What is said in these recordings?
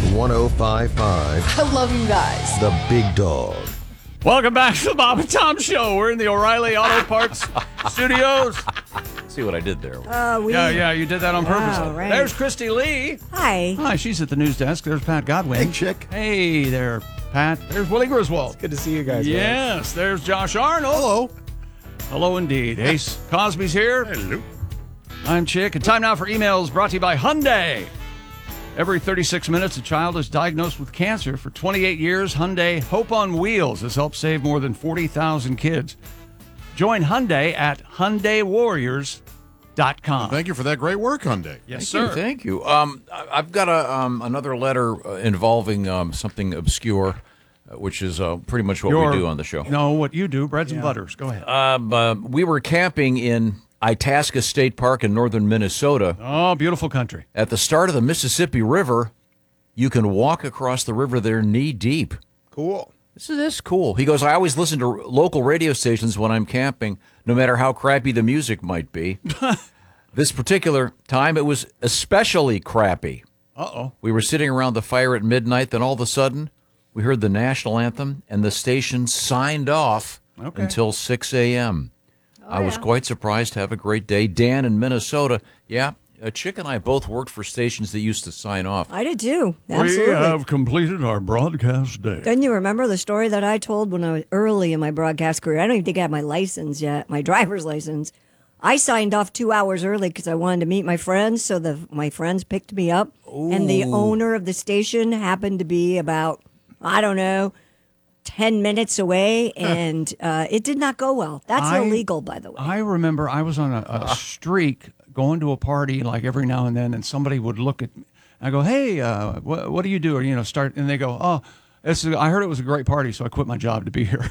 105.5. I love you guys. The Big Dog. Welcome back to the Bob and Tom Show. We're in the O'Reilly Auto Parts Studios. See what I did there? Yeah, you did that on purpose. Right. There's Christy Lee. Hi. Hi, she's at the news desk. There's Pat Godwin. Hey, chick. Hey there, Pat. There's Willie Griswold. Good to see you guys. Yes, there's Josh Arnold. Hello. Hello indeed. Ace Cosby's here. Hello. I'm Chick. And time now for emails brought to you by Hyundai. Every 36 minutes, a child is diagnosed with cancer. For 28 years, Hyundai Hope on Wheels has helped save more than 40,000 kids. Join Hyundai at HyundaiWarriors.com. Thank you for that great work, Hyundai. Yes, sir. Thank you. I've got another letter involving something obscure, which is pretty much what we do on the show. No, what you do, breads and butters. Go ahead. We were camping in Itasca State Park in northern Minnesota. Oh, beautiful country. At the start of the Mississippi River, you can walk across the river there knee deep. Cool. This is cool. He goes, I always listen to local radio stations when I'm camping, no matter how crappy the music might be. This particular time, it was especially crappy. Uh-oh. We were sitting around the fire at midnight, then all of a sudden, we heard the national anthem, and the station signed off until 6 a.m. I was quite surprised. Have a great day. Dan in Minnesota. Yeah, Chick and I both worked for stations that used to sign off. I did too. Absolutely. We have completed our broadcast day. Don't you remember the story that I told when I was early in my broadcast career? I don't even think I had my license yet, my driver's license. I signed off 2 hours early because I wanted to meet my friends, so my friends picked me up. Ooh. And the owner of the station happened to be about, 10 minutes away, and it did not go well. That's illegal, by the way. I remember I was on a streak going to a party like every now and then, and somebody would look at me. I go, hey, what do you do? Or, start, and they go, oh, I heard it was a great party, so I quit my job to be here.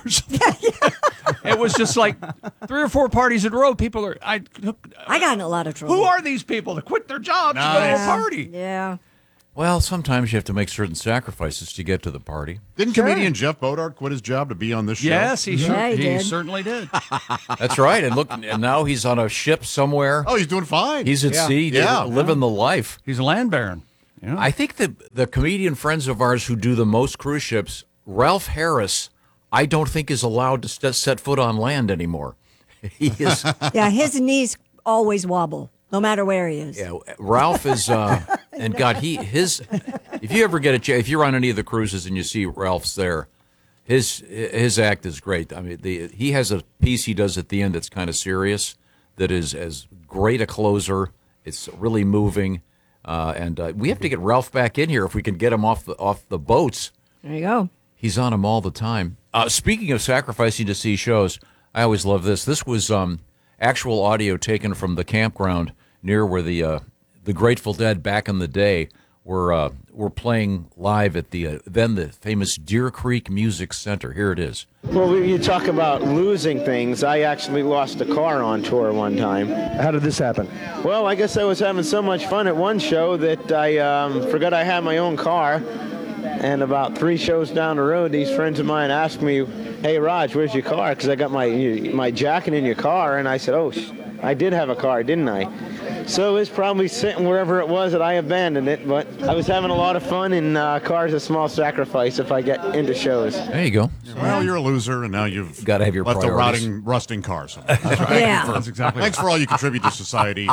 It was just like 3 or 4 parties in a row. People are, I got in a lot of trouble. Who are these people that quit their jobs to go to a party? Yeah. Well, sometimes you have to make certain sacrifices to get to the party. Didn't comedian Jeff Bodart quit his job to be on this show? Yes, he did. certainly did. That's right. And look, and now he's on a ship somewhere. Oh, he's doing fine. He's at sea, living the life. He's a land baron. Yeah. I think that the comedian friends of ours who do the most cruise ships, Ralph Harris, I don't think is allowed to set foot on land anymore. He is. Yeah, his knees always wobble, no matter where he is. Yeah, Ralph is, and God, if you ever get if you're on any of the cruises and you see Ralph's there, his act is great. I mean, he has a piece he does at the end that's kind of serious, that is as great a closer. It's really moving, and we have to get Ralph back in here if we can get him off the boats. There you go. He's on them all the time. Speaking of sacrificing to see shows, I always love this. This was actual audio taken from the campground near where the Grateful Dead back in the day were playing live at the then the famous Deer Creek Music Center. Here it is. Well, you talk about losing things. I actually lost a car on tour one time. How did this happen? Well, I guess I was having so much fun at one show that I forgot I had my own car. And about 3 shows down the road, these friends of mine asked me, hey, Raj, where's your car? Because I got my jacket in your car. And I said, oh, I did have a car, didn't I? So it's probably sitting wherever it was that I abandoned it. But I was having a lot of fun, and car's a small sacrifice if I get into shows. There you go. Well, you're a loser, and now you've got to have your left priorities. a rusting car somewhere. That's right. Yeah. That's exactly Thanks for all you contribute to society.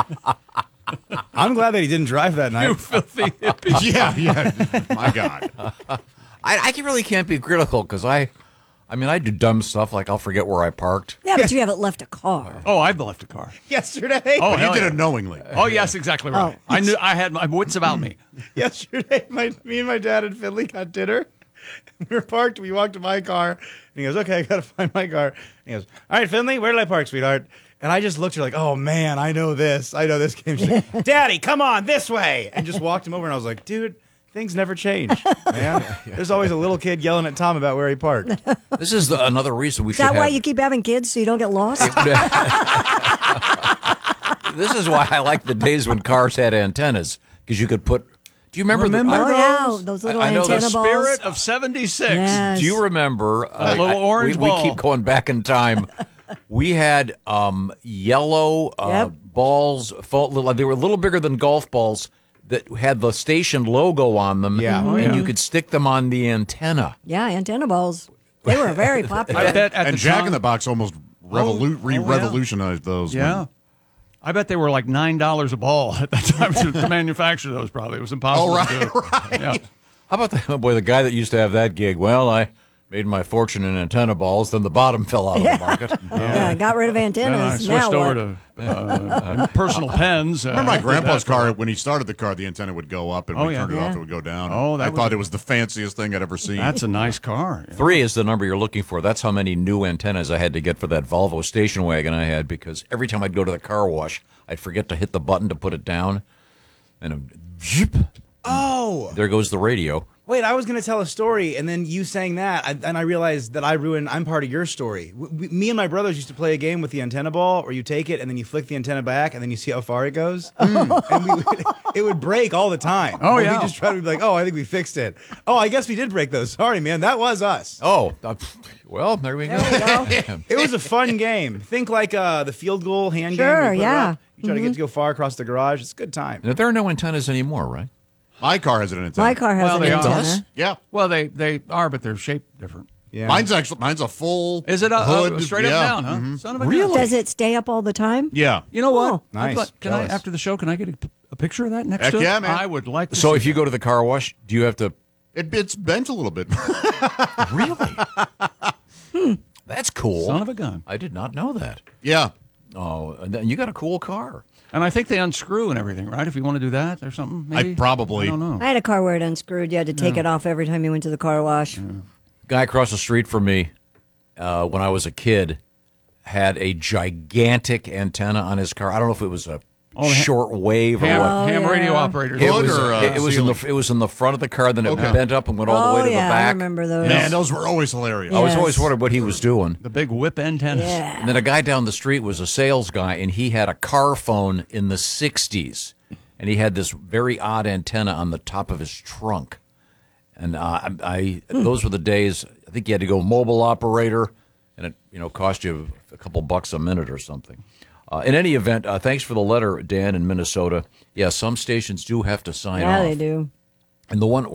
I'm glad that he didn't drive that night. You filthy hippie. Yeah. My God. I really can't be critical because I do dumb stuff like I'll forget where I parked. Yeah, but you haven't left a car. Oh, I've left a car. Yesterday? Oh, But you hell did yeah. it knowingly. Oh, yes, exactly right. Oh. I knew I had my wits about me. Yesterday, me and my dad and Finley got dinner. We were parked. We walked to my car. And he goes, okay, I got to find my car. And he goes, all right, Finley, where did I park, sweetheart? And I just looked at her like, oh, man, I know this. I know this game. She's like, Daddy, come on, this way. And just walked him over. And I was like, dude, things never change, man. There's always a little kid yelling at Tom about where he parked. This is another reason we Is should that have... why you keep having kids, so you don't get lost? This is why I like the days when cars had antennas, because you could put... Do you remember Those little I know the antenna balls. Spirit of 76. Yes. Do you remember... A little orange we ball. keep going back in time. We had yellow Yep. balls. They were a little bigger than golf balls, that had the station logo on them. Yeah. Oh, and yeah. you could stick them on the antenna. Yeah, antenna balls. They were very popular. I bet at And the Jack time, in the Box almost revolutionized those. Yeah. I bet they were like $9 a ball at that time to manufacture those. Probably it was impossible. Oh, to do. right. Yeah. How about the boy, the guy that used to have that gig? Well, I made my fortune in antenna balls, then the bottom fell out of the market. Yeah, got rid of Then I antennas. switched Now over what? to personal pens. Remember my grandpa's car, when he started the car, the antenna would go up, and when Oh, he yeah. turned it off, Yeah. it would go down. Oh, that I was- thought it was the fanciest thing I'd ever seen. That's a nice car. 3 is the number you're looking for. That's how many new antennas I had to get for that Volvo station wagon I had, because every time I'd go to the car wash, I'd forget to hit the button to put it down, and zip, Oh, there goes the radio. wait! I was going to tell a story, and then you saying that, and I realized that I'm part of your story. Me and my brothers used to play a game with the antenna ball, where you take it and then you flick the antenna back, and then you see how far it goes. And it would break all the time. Oh, But yeah. We just tried to be like, oh, I think we fixed it. Oh, I guess we did break those. Sorry, man. That was us. Oh, well, there we go. It was a fun game. Think like the field goal hand game. Sure, You put it yeah. up, You try to get to go far across the garage. It's a good time. Now, there are no antennas anymore, right? My car has an antenna. My car has Well, an they are. antenna. Yeah. Well, they are, but they're shaped different. Yeah. Mine's a full Is it a hood. straight yeah. up down? Huh? Mhm. Son of a Really? gun. Does it stay up all the time? Yeah. You know what? Oh. Nice. Can I Jealous. after the show? Can I get a picture of that next Heck to it? yeah, man. I would like to. So see if you that. go to the car wash, do you have to It's bent a little bit. really? That's cool. Son of a gun. I did not know that. yeah. Oh, and then you got a cool car. And I think they unscrew and everything, right? If you want to do that or something, maybe. probably- I don't know. I had a car where it unscrewed. You had to take it off every time you went to the car wash. Guy across the street from me, when I was a kid, had a gigantic antenna on his car. I don't know if it was a short wave or Ham, what. ham yeah. radio operators. It Hood was, or, it was in ceiling? it was in the front of the car, then it Okay. bent up and went all the way Oh, to yeah, the back. I remember those. Man, those were always hilarious. I was Yes. always wondering what he was doing. the big whip antennas. Yeah. And then a guy down the street was a sales guy, and he had a car phone in the 60s. And he had this very odd antenna on the top of his trunk. And those were the days, I think you had to go mobile operator, and it cost you a couple bucks a minute or something. In any event, thanks for the letter, Dan, in Minnesota. Yeah, some stations do have to sign off. Yeah, they do. And the one